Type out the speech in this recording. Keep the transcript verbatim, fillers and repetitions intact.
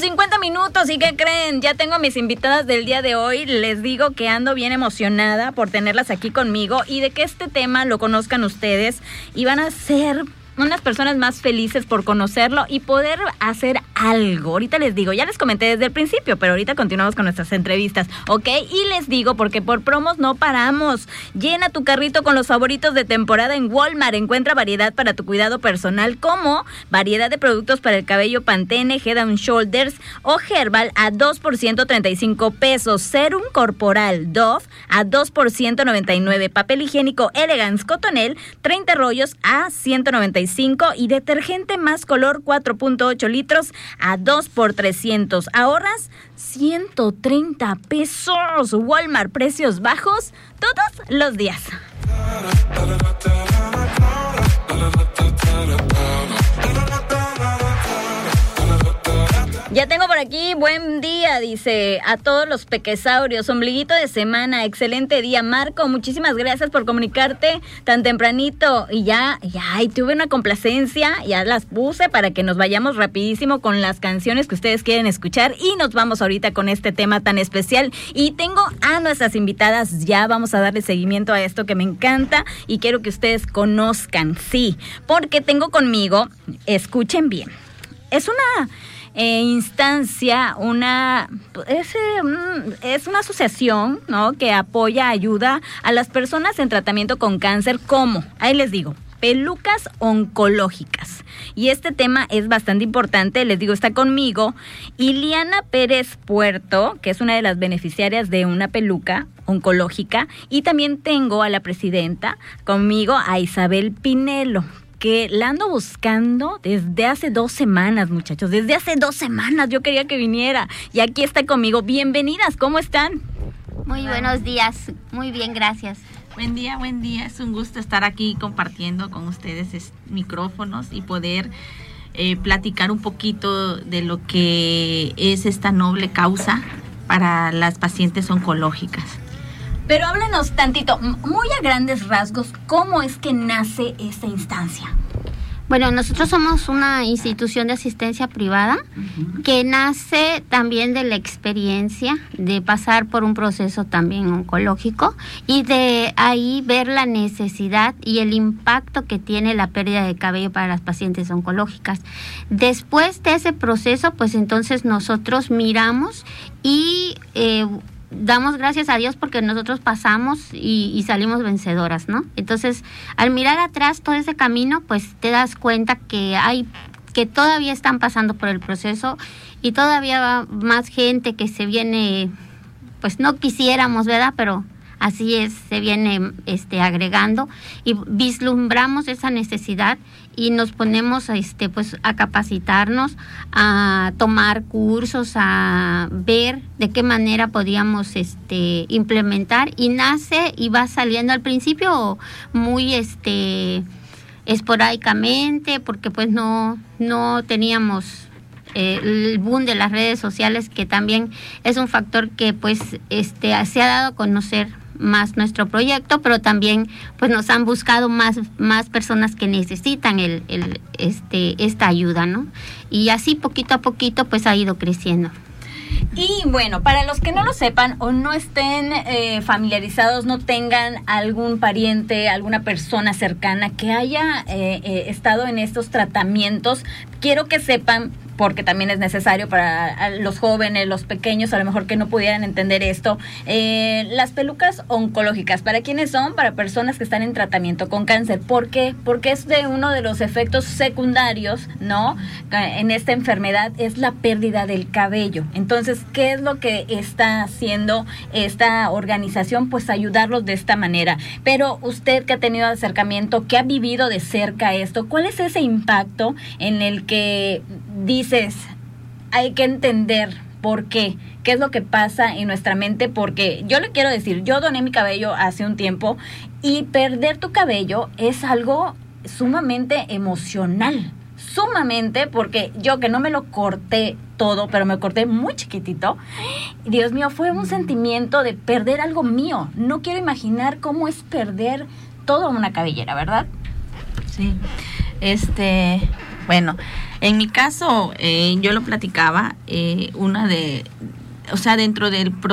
cincuenta minutos, ¿y qué creen? Ya tengo a mis invitadas del día de hoy. Les digo que ando bien emocionada por tenerlas aquí conmigo y de que este tema lo conozcan ustedes y van a ser unas personas más felices por conocerlo y poder hacer algo. Ahorita les digo, ya les comenté desde el principio, pero ahorita continuamos con nuestras entrevistas, ¿ok? Y les digo, porque por promos no paramos. Llena tu carrito con los favoritos de temporada en Walmart. Encuentra variedad para tu cuidado personal, como variedad de productos para el cabello Pantene, Head and Shoulders o Herbal a dos por ciento treinta y cinco pesos. Serum corporal Dove a dos por ciento noventa y nueve. Papel higiénico Elegance Cotonel, treinta rollos a ciento noventa y cinco. Y detergente Más Color cuatro punto ocho litros a dos por trescientos. Ahorras ciento treinta pesos. Walmart, precios bajos todos los días. Ya tengo por aquí, buen día, dice, a todos los pequesaurios, ombliguito de semana, excelente día. Marco, muchísimas gracias por comunicarte tan tempranito. Y ya, ya, y tuve una complacencia, ya las puse para que nos vayamos rapidísimo con las canciones que ustedes quieren escuchar y nos vamos ahorita con este tema tan especial. Y tengo a nuestras invitadas, ya vamos a darle seguimiento a esto que me encanta y quiero que ustedes conozcan, sí, porque tengo conmigo, escuchen bien, es una... Eh, instancia, una es, eh, es una asociación, ¿no?, que apoya, ayuda a las personas en tratamiento con cáncer, como, ahí les digo, pelucas oncológicas. Y este tema es bastante importante, les digo, está conmigo Iliana Pérez Puerto, que es una de las beneficiarias de una peluca oncológica, y también tengo a la presidenta conmigo, a Isabel Pinelo, que la ando buscando desde hace dos semanas, muchachos, desde hace dos semanas yo quería que viniera y aquí está conmigo. Bienvenidas, ¿cómo están? Muy Hola. Buenos días, muy bien, gracias. Buen día, buen día, es un gusto estar aquí compartiendo con ustedes es, micrófonos y poder eh, platicar un poquito de lo que es esta noble causa para las pacientes oncológicas. Pero háblenos tantito, muy a grandes rasgos, ¿cómo es que nace esta instancia? Bueno, nosotros somos una institución de asistencia privada uh-huh. que nace también de la experiencia de pasar por un proceso también oncológico y de ahí ver la necesidad y el impacto que tiene la pérdida de cabello para las pacientes oncológicas. Después de ese proceso, pues entonces nosotros miramos y... Eh, damos gracias a Dios porque nosotros pasamos y, y salimos vencedoras, ¿no? Entonces, al mirar atrás todo ese camino, pues te das cuenta que hay, que todavía están pasando por el proceso y todavía va más gente que se viene, pues no quisiéramos, ¿verdad? Pero así es, se viene este agregando y vislumbramos esa necesidad y nos ponemos este pues a capacitarnos, a tomar cursos, a ver de qué manera podíamos este implementar y nace y va saliendo al principio muy este esporádicamente porque pues no no teníamos Eh, el boom de las redes sociales, que también es un factor que pues este se ha dado a conocer más nuestro proyecto, pero también pues nos han buscado más más personas que necesitan el, el este esta ayuda, ¿no? Y así poquito a poquito pues ha ido creciendo. Y bueno, para los que no lo sepan o no estén eh, familiarizados, no tengan algún pariente, alguna persona cercana que haya eh, eh, estado en estos tratamientos, quiero que sepan, porque también es necesario para los jóvenes, los pequeños, a lo mejor que no pudieran entender esto, eh, las pelucas oncológicas, ¿para quiénes son? Para personas que están en tratamiento con cáncer. ¿Por qué? Porque es de uno de los efectos secundarios, ¿no?, en esta enfermedad, es la pérdida del cabello. Entonces, ¿qué es lo que está haciendo esta organización? Pues ayudarlos de esta manera. Pero usted que ha tenido acercamiento, que ha vivido de cerca esto, ¿cuál es ese impacto en el que dices, hay que entender por qué, qué es lo que pasa en nuestra mente? Porque yo le quiero decir, yo doné mi cabello hace un tiempo y perder tu cabello es algo sumamente emocional, sumamente, porque yo que no me lo corté todo, pero me corté muy chiquitito, Dios mío, fue un sentimiento de perder algo mío. No quiero imaginar cómo es perder toda una cabellera, ¿verdad? Sí, este, bueno, En mi caso, eh, yo lo platicaba, eh, una de, o sea, dentro del proceso